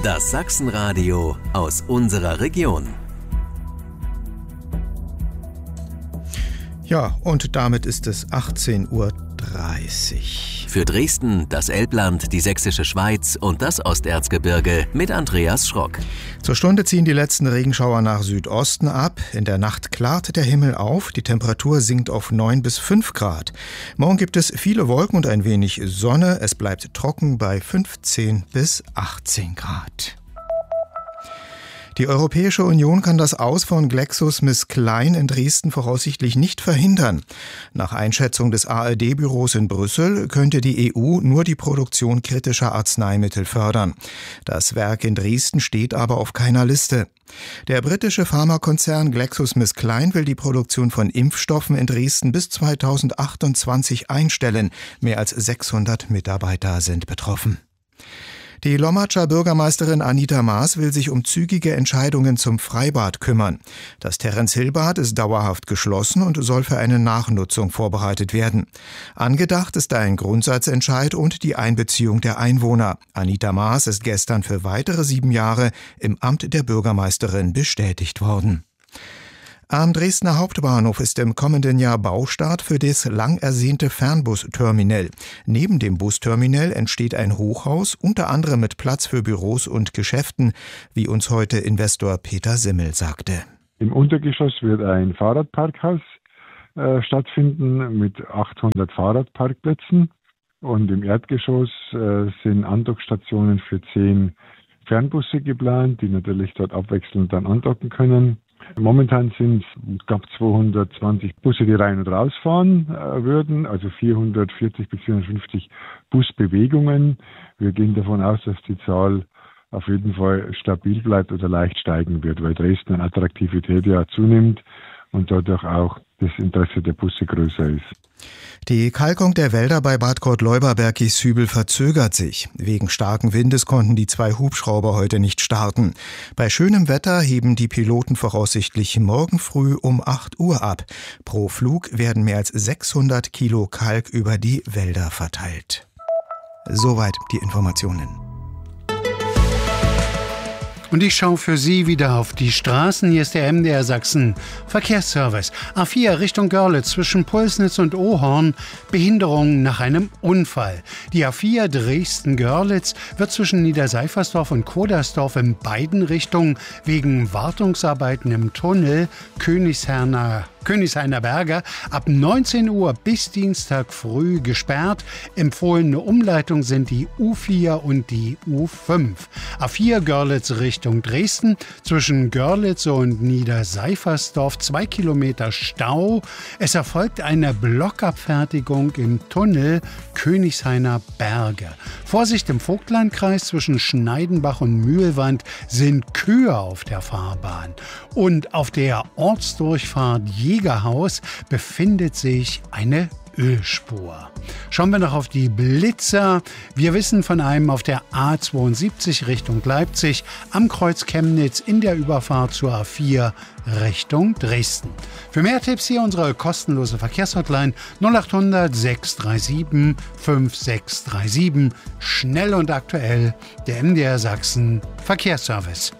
Das Sachsenradio aus unserer Region. Ja, und damit ist es 18:30 Uhr. Für Dresden, das Elbland, die Sächsische Schweiz und das Osterzgebirge mit Andreas Schrock. Zur Stunde ziehen die letzten Regenschauer nach Südosten ab. In der Nacht klart der Himmel auf. Die Temperatur sinkt auf 9 bis 5 Grad. Morgen gibt es viele Wolken und ein wenig Sonne. Es bleibt trocken bei 15 bis 18 Grad. Die Europäische Union kann das Aus von GlaxoSmithKline in Dresden voraussichtlich nicht verhindern. Nach Einschätzung des ARD-Büros in Brüssel könnte die EU nur die Produktion kritischer Arzneimittel fördern. Das Werk in Dresden steht aber auf keiner Liste. Der britische Pharmakonzern GlaxoSmithKline will die Produktion von Impfstoffen in Dresden bis 2028 einstellen. Mehr als 600 Mitarbeiter sind betroffen. Die Lommatscher Bürgermeisterin Anita Maas will sich um zügige Entscheidungen zum Freibad kümmern. Das Terence-Hill-Bad ist dauerhaft geschlossen und soll für eine Nachnutzung vorbereitet werden. Angedacht ist ein Grundsatzentscheid und die Einbeziehung der Einwohner. Anita Maas ist gestern für weitere 7 Jahre im Amt der Bürgermeisterin bestätigt worden. Am Dresdner Hauptbahnhof ist im kommenden Jahr Baustart für das lang ersehnte Fernbusterminal. Neben dem Busterminal entsteht ein Hochhaus, unter anderem mit Platz für Büros und Geschäften, wie uns heute Investor Peter Simmel sagte. Im Untergeschoss wird ein Fahrradparkhaus stattfinden mit 800 Fahrradparkplätzen. Und im Erdgeschoss sind Andockstationen für 10 Fernbusse geplant, die natürlich dort abwechselnd dann andocken können. Momentan sind es knapp 220 Busse, die rein und rausfahren würden, also 440 bis 450 Busbewegungen. Wir gehen davon aus, dass die Zahl auf jeden Fall stabil bleibt oder leicht steigen wird, weil Dresden an Attraktivität ja zunimmt und dadurch auch das Interesse der Busse größer ist. Die Kalkung der Wälder bei Bad Gott-Leuberberg-Gieshübel verzögert sich. Wegen starken Windes konnten die 2 Hubschrauber heute nicht starten. Bei schönem Wetter heben die Piloten voraussichtlich morgen früh um 8 Uhr ab. Pro Flug werden mehr als 600 Kilo Kalk über die Wälder verteilt. Soweit die Informationen. Und ich schaue für Sie wieder auf die Straßen. Hier ist der MDR Sachsen Verkehrsservice. A4 Richtung Görlitz zwischen Pulsnitz und Ohorn. Behinderung nach einem Unfall. Die A4 Dresden-Görlitz wird zwischen Niederseifersdorf und Kodersdorf in beiden Richtungen wegen Wartungsarbeiten im Tunnel Königshainer Berge ab 19 Uhr bis Dienstag früh gesperrt. Empfohlene Umleitung sind die U4 und die U5. A4 Görlitz Richtung Dresden zwischen Görlitz und Niederseifersdorf 2 Kilometer Stau. Es erfolgt eine Blockabfertigung im Tunnel Königshainer Berge. Vorsicht im Vogtlandkreis zwischen Schneidenbach und Mühlwand sind Kühe auf der Fahrbahn. Und auf der Ortsdurchfahrt Jägerhaus befindet sich eine Ölspur. Schauen wir noch auf die Blitzer. Wir wissen von einem auf der A72 Richtung Leipzig am Kreuz Chemnitz in der Überfahrt zur A4 Richtung Dresden. Für mehr Tipps hier unsere kostenlose Verkehrshotline 0800 637 5637. Schnell und aktuell, der MDR Sachsen Verkehrsservice.